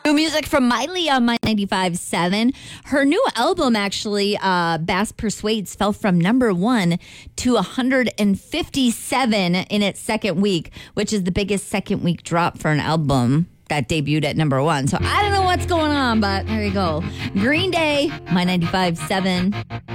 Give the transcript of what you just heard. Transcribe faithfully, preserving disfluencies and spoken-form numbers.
New music from Miley on My ninety-five point seven. Her new album, actually, uh, Bass Persuades, fell from number one to one hundred fifty-seven in its second week, which is the biggest second week drop for an album that debuted at number one. So I don't know what's going on, but there you go. Green Day, My ninety-five point seven.